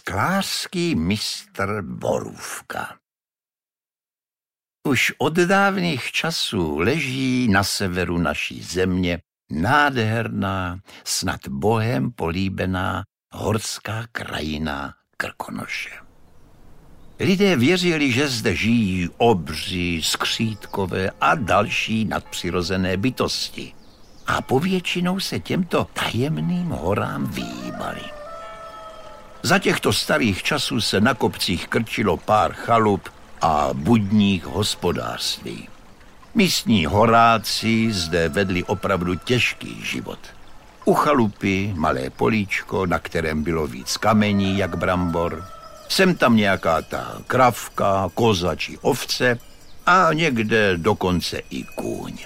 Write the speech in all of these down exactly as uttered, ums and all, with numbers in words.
Sklářský mistr Borůvka. Už od dávných časů leží na severu naší země nádherná, snad Bohem políbená horská krajina Krkonoše. Lidé věřili, že zde žijí obři, skřítkové a další nadpřirozené bytosti. A povětšinou se těmto tajemným horám vyhýbali. Za těchto starých časů se na kopcích krčilo pár chalup a budních hospodářství. Místní horáci zde vedli opravdu těžký život. U chalupy malé políčko, na kterém bylo víc kamení jak brambor, sem tam nějaká ta kravka, koza či ovce a někde dokonce i kůň.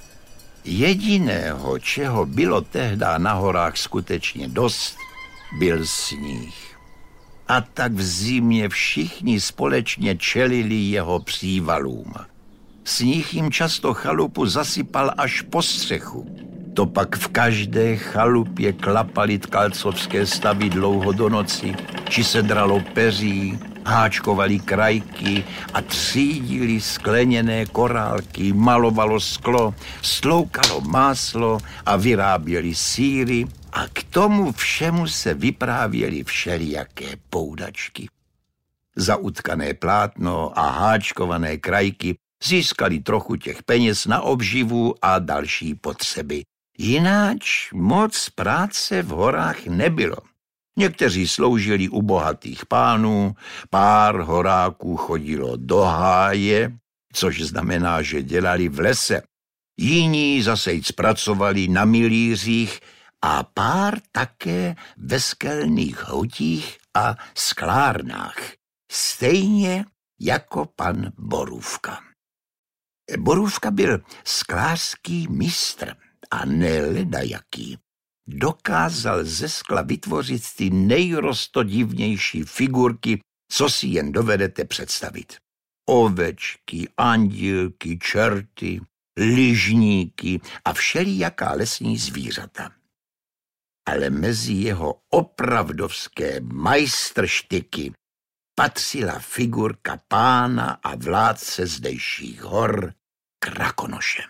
Jediného, čeho bylo tehdy na horách skutečně dost, byl sníh. A tak v zimě všichni společně čelili jeho přívalům. Sníh jim často chalupu zasypal až po střechu. To pak v každé chalupě klapaly tkalcovské stavy dlouho do noci, či se dralo peří, háčkovali krajky a třídili skleněné korálky, malovalo sklo, stloukalo máslo a vyráběli sýry a k tomu všemu se vyprávěly všelijaké poudačky. Za utkané plátno a háčkované krajky získali trochu těch peněz na obživu a další potřeby. Jináč moc práce v horách nebylo. Někteří sloužili u bohatých pánů, pár horáků chodilo do háje, což znamená, že dělali v lese. Jiní zase pracovali na milířích a pár také ve skelných hutích a sklárnách. Stejně jako pan Borůvka. Borůvka byl sklářský mistr a neledajaký. Dokázal ze skla vytvořit ty nejrostodivnější figurky, co si jen dovedete představit. Ovečky, andílky, čerty, lyžníky a všelijaká lesní zvířata. Ale mezi jeho opravdovské majstrštyky patřila figurka pána a vládce zdejších hor Krakonoše.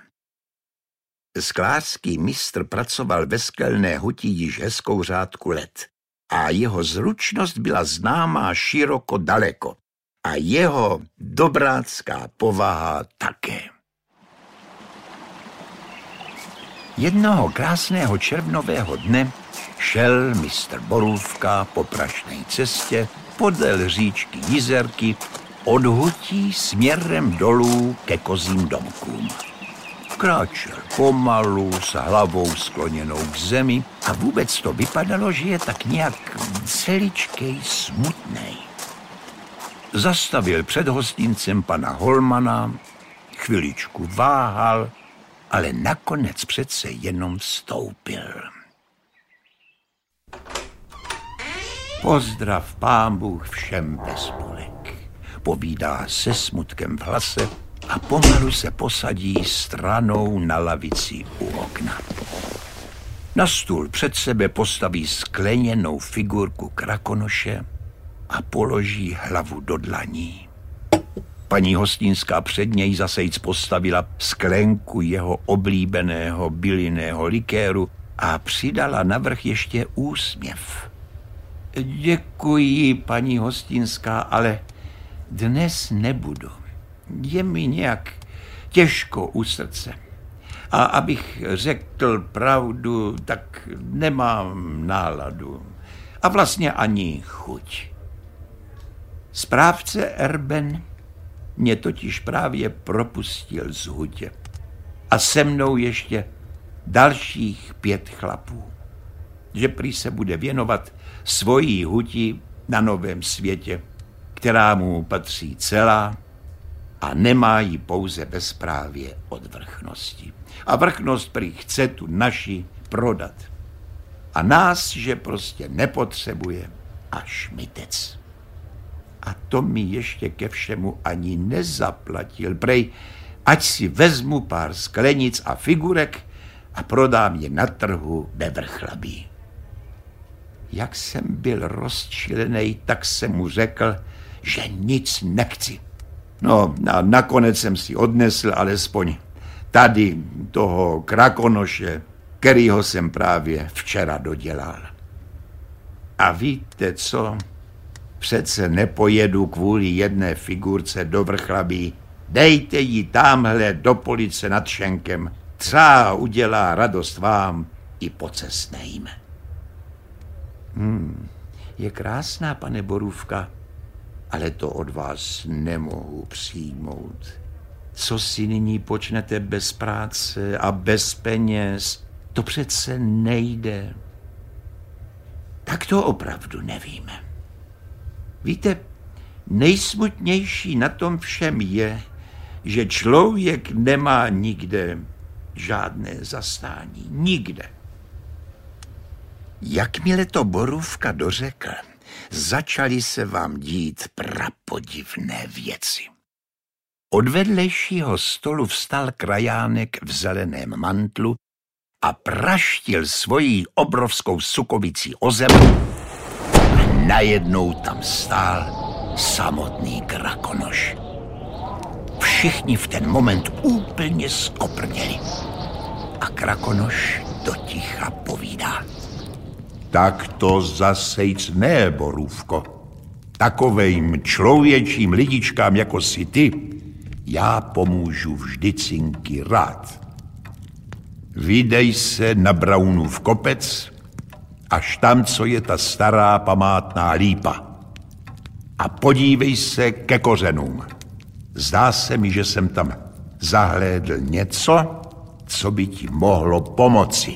Sklářský mistr pracoval ve skelné huti již hezkou řádku let a jeho zručnost byla známá široko daleko a jeho dobrácká povaha také. Jednoho krásného červnového dne šel mistr Borůvka po prašné cestě podél říčky Jizerky od hutí směrem dolů ke kozím domkům. Kráčel pomalu, s hlavou skloněnou k zemi a vůbec to vypadalo, že je tak nějak celičkej smutnej. Zastavil před hostincem pana Holmana, chviličku váhal, ale nakonec přece jenom vstoupil. Pozdrav, pán Bůh všem bez spolek, povídá se smutkem v hlase a pomalu se posadí stranou na lavici u okna. Na stůl před sebe postaví skleněnou figurku Krakonoše a položí hlavu do dlaní. Paní hostinská před něj zasejc postavila sklenku jeho oblíbeného bylinného likéru a přidala navrch ještě úsměv. Děkuji, paní hostinská, ale dnes nebudu. Je mi nějak těžko u srdce. A abych řekl pravdu, tak nemám náladu. A vlastně ani chuť. Správce Erben mě totiž právě propustil z hutě. A se mnou ještě dalších pět chlapů. Že prý se bude věnovat svojí huti na Novém světě, která mu patří celá a nemá ji pouze bezprávě od vrchnosti. A vrchnost prý chce tu naši prodat. A nás, že prostě nepotřebuje, a šmitec. A to mi ještě ke všemu ani nezaplatil. Prej, ať si vezmu pár sklenic a figurek a prodám je na trhu ve Vrchlabí. Jak jsem byl rozčilenej, tak jsem mu řekl, že nic nechci. No a nakonec jsem si odnesl alespoň tady toho krakonoše, kterýho jsem právě včera dodělal. A víte co? Přece nepojedu kvůli jedné figurce do Vrchlabí. Dejte ji tamhle do police nad Šenkem. Třeba udělá radost vám i pocestným. Hmm, je krásná, pane Borůvka, ale to od vás nemohu přijmout. Co si nyní počnete bez práce a bez peněz? To přece nejde. Tak to opravdu nevíme. Víte, nejsmutnější na tom všem je, že člověk nemá nikde žádné zastání. Nikde. Jakmile to Borůvka dořekl, začaly se vám dít prapodivné věci. Od vedlejšího stolu vstal krajánek v zeleném mantlu a praštil svojí obrovskou sukovicí o zem a najednou tam stál samotný krakonoš. Všichni v ten moment úplně skoprněli a krakonoš doticha povídá. Tak to zasejc ne, Borůvko. Takovejm člověčím lidičkám jako si ty, já pomůžu vždycinky rád. Vydej se na Braunův kopec, až tam, co je ta stará památná lípa. A podívej se ke kořenům. Zdá se mi, že jsem tam zahlédl něco, co by ti mohlo pomoci.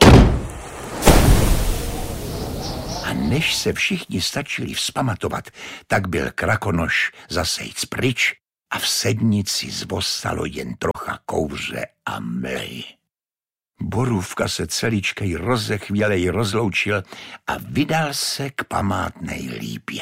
A než se všichni stačili vzpamatovat, tak byl krakonoš zasejc pryč a v sednici zvostalo jen trocha kouře a mlhy. Borůvka se celičkej rozechvělej rozloučil a vydal se k památné lípě.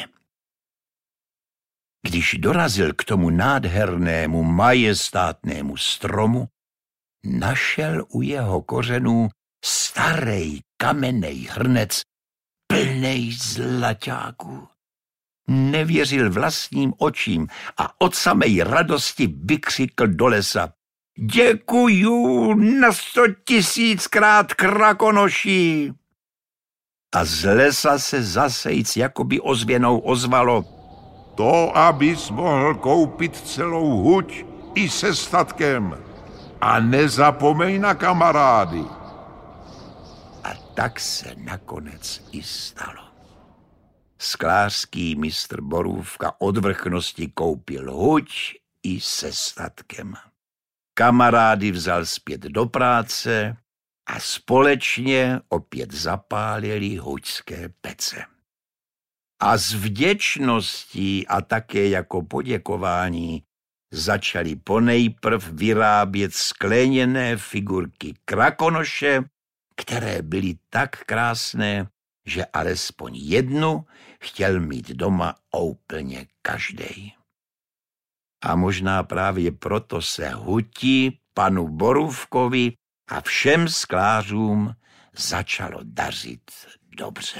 Když dorazil k tomu nádhernému, majestátnému stromu, našel u jeho kořenů starej kamenej hrnec plnej zlaťáků. Nevěřil vlastním očím a od samej radosti vykřikl do lesa. Děkuju na sto tisíckrát, krakonoši! A z lesa se zasejc jakoby ozvěnou ozvalo. To, abys mohl koupit celou huť i se statkem. A nezapomeň na kamarády. A tak se nakonec i stalo. Sklářský mistr Borůvka od vrchnosti koupil huť i se statkem. Kamarády vzal zpět do práce a společně opět zapálili huťské pece. A z vděčností a také jako poděkování začali ponejprv vyrábět skleněné figurky krakonoše, které byly tak krásné, že alespoň jednu chtěl mít doma úplně každej. A možná právě proto se huti, panu Borůvkovi a všem sklářům začalo dařit dobře.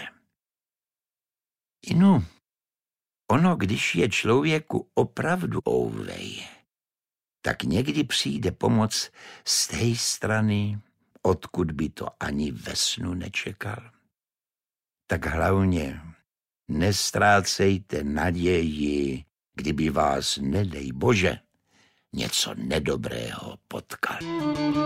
Inu, ono, když je člověku opravdu ouvej, tak někdy přijde pomoc z té strany, odkud by to ani ve snu nečekal. Tak hlavně nestrácejte naději, kdyby vás, nedej Bože, něco nedobrého potkal.